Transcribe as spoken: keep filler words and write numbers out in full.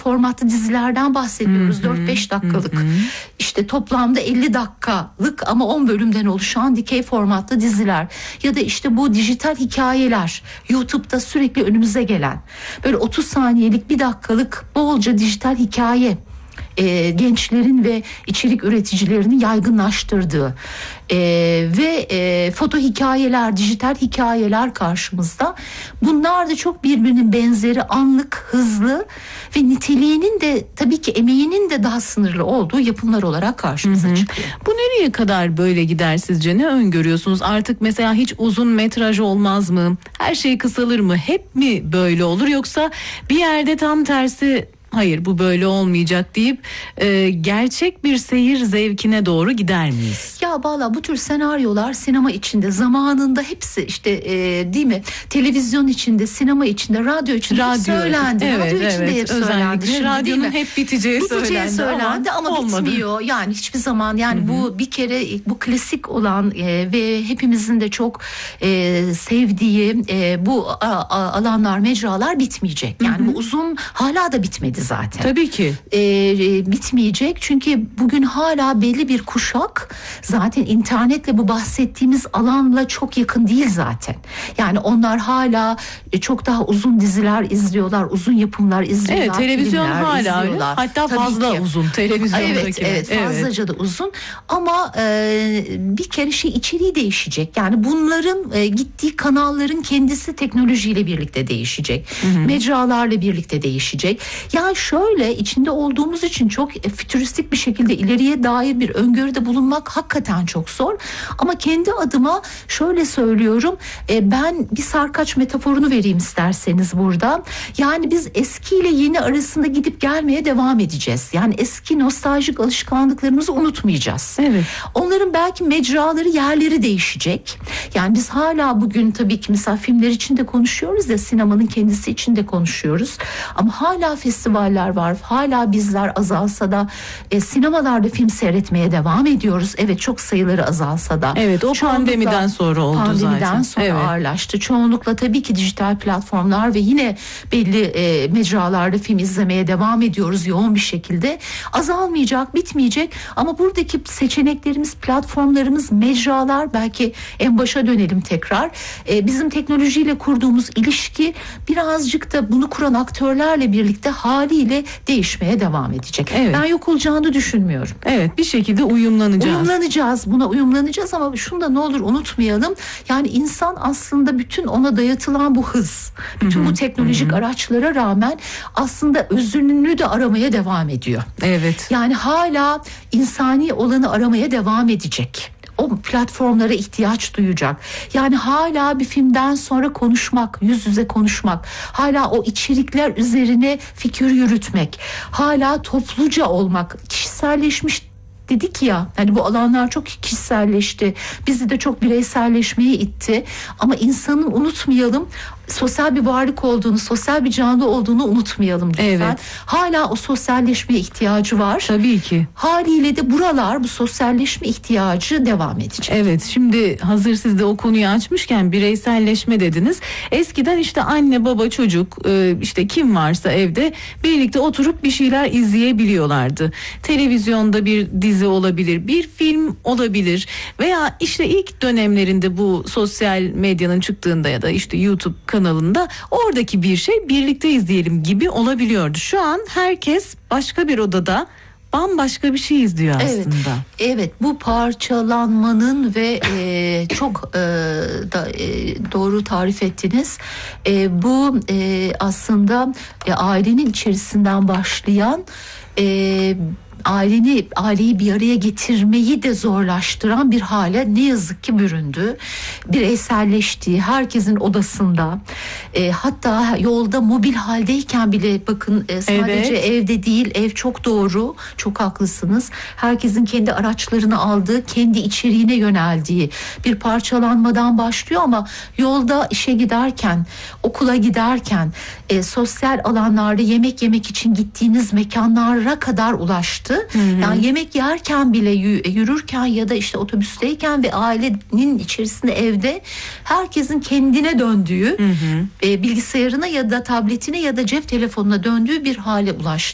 formatlı dizilerden bahsediyoruz. dört beş dakikalık. Hı hı. İşte toplamda elli dakikalık ama on bölümden oluşan dikey formatlı diziler. Ya da işte bu dijital hikayeler. YouTube'da sürekli önümüze gelen. Böyle otuz saniyelik, bir dakikalık bolca dijital hikaye. E, gençlerin ve içerik üreticilerinin yaygınlaştırdığı e, ve e, foto hikayeler, dijital hikayeler karşımızda. Bunlar da çok birbirinin benzeri, anlık, hızlı ve niteliğinin de tabii ki emeğinin de daha sınırlı olduğu yapımlar olarak karşımıza Hı hı. çıkıyor. Bu nereye kadar böyle gider sizce? Ne öngörüyorsunuz? Artık mesela hiç uzun metraj olmaz mı? Her şey kısalır mı? Hep mi böyle olur, yoksa bir yerde tam tersi, hayır bu böyle olmayacak deyip e, gerçek bir seyir zevkine doğru gider miyiz? Ya valla bu tür senaryolar sinema içinde zamanında hepsi işte e, değil mi? Televizyon içinde, sinema içinde, radyo içinde Radyo, hep söylendi. evet, radyo içinde evet, hep söylendi. özellikle Şimdi, radyonun değil mi? hep biteceği, biteceği söylendi, söylendi ama, ama olmadı. bitmiyor. Yani hiçbir zaman yani Hı-hı. bu bir kere bu klasik olan e, ve hepimizin de çok e, sevdiği e, bu a, a, alanlar, mecralar bitmeyecek. Yani Hı-hı. bu uzun hala da bitmedi zaten. Tabii ki. E, e, bitmeyecek çünkü bugün hala belli bir kuşak zaten internetle bu bahsettiğimiz alanla çok yakın değil zaten. Yani onlar hala e, çok daha uzun diziler izliyorlar, uzun yapımlar izliyorlar. Evet, televizyon hala öyle. Hatta Tabii fazla ki. uzun televizyondaki. Evet, evet, fazlaca evet. da uzun. Ama e, bir kere şey içeriği değişecek. Yani bunların e, gittiği kanalların kendisi teknolojiyle birlikte değişecek. Hı hı. Mecralarla birlikte değişecek. Yani şöyle içinde olduğumuz için çok e, fütüristik bir şekilde ileriye dair bir öngörüde bulunmak hakikaten çok zor. Ama kendi adıma şöyle söylüyorum. E, ben bir sarkaç metaforunu vereyim isterseniz burada. Yani biz eskiyle yeni arasında gidip gelmeye devam edeceğiz. Yani eski nostaljik alışkanlıklarımızı unutmayacağız. Evet. Onların belki mecraları, yerleri değişecek. Yani biz hala bugün tabii ki mesela filmler için de konuşuyoruz ya, sinemanın kendisi için de konuşuyoruz. Ama hala festivaller var. Hala bizler azalsa da e, sinemalarda film seyretmeye devam ediyoruz. Evet, çok sayıları azalsa da. Evet, o pandemiden sonra oldu pandemiden zaten. Pandemiden sonra evet. ağırlaştı. Çoğunlukla tabii ki dijital platformlar ve yine belli e, mecralarda film izlemeye devam ediyoruz yoğun bir şekilde. Azalmayacak, bitmeyecek ama buradaki seçeneklerimiz, platformlarımız, mecralar, belki en başa dönelim tekrar. E, bizim teknolojiyle kurduğumuz ilişki birazcık da bunu kuran aktörlerle birlikte haliyle değişmeye devam edecek. Evet. Ben yok olacağını düşünmüyorum. Evet, bir şekilde uyumlanacağız. Uyumlanacağız, buna uyumlanacağız ama şunu da ne olur unutmayalım. Yani insan aslında bütün ona dayatılan bu hız, bütün Hı-hı. bu teknolojik Hı-hı. araçlara rağmen aslında özünü de aramaya devam ediyor. Evet. Yani hala insani olanı aramaya devam edecek. O platformlara ihtiyaç duyacak. Yani hala bir filmden sonra konuşmak, yüz yüze konuşmak, hala o içerikler üzerine fikir yürütmek, hala topluca olmak, kişiselleşmiş dedik ya, hani bu alanlar çok kişiselleşti. Bizi de çok bireyselleşmeye itti. Ama insanın unutmayalım, sosyal bir varlık olduğunu, sosyal bir canlı olduğunu unutmayalım lütfen. Evet. Hala o sosyalleşmeye ihtiyacı var. Tabii ki. Haliyle de buralar, bu sosyalleşme ihtiyacı devam edecek. Evet, şimdi hazır siz de o konuyu açmışken bireyselleşme dediniz. Eskiden işte anne, baba, çocuk, işte kim varsa evde birlikte oturup bir şeyler izleyebiliyorlardı. Televizyonda bir dizi olabilir, bir film olabilir veya işte ilk dönemlerinde bu sosyal medyanın çıktığında ya da işte YouTube kanalında oradaki bir şey birlikte izleyelim gibi olabiliyordu. Şu an herkes başka bir odada bambaşka bir şey izliyor aslında. Evet, evet, bu parçalanmanın ve e, çok e, da, e, doğru tarif ettiniz. E, bu e, aslında e, ailenin içerisinden başlayan e, aileni, aileyi bir araya getirmeyi de zorlaştıran bir hale ne yazık ki büründü. Bireyselleştiği, herkesin odasında, e, hatta yolda mobil haldeyken bile bakın e, sadece evet. evde değil, ev çok doğru, çok haklısınız. Herkesin kendi araçlarını aldığı, kendi içeriğine yöneldiği bir parçalanmadan başlıyor ama yolda işe giderken, okula giderken, e, sosyal alanlarda yemek yemek için gittiğiniz mekanlara kadar ulaştı. Hı hı. Yani yemek yerken bile, yürürken ya da işte otobüsteyken ve ailenin içerisinde, evde herkesin kendine döndüğü, hı hı. E, bilgisayarına ya da tabletine ya da cep telefonuna döndüğü bir hale ulaştı.